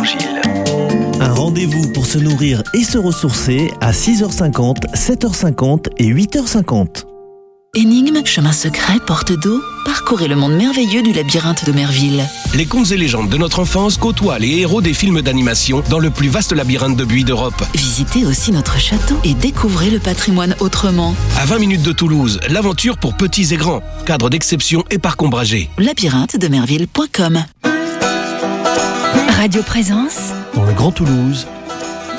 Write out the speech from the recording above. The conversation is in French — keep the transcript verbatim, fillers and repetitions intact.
Gilles. Un rendez-vous pour se nourrir et se ressourcer à six heures cinquante, sept heures cinquante et huit heures cinquante. Énigme, chemin secret, porte d'eau, parcourez le monde merveilleux du labyrinthe de Merville. Les contes et légendes de notre enfance côtoient les héros des films d'animation dans le plus vaste labyrinthe de buis d'Europe. Visitez aussi notre château et découvrez le patrimoine autrement. À vingt minutes de Toulouse, l'aventure pour petits et grands. Cadre d'exception et parc ombragé. labyrinthe de merville point com. Radio Présence. Dans le Grand Toulouse,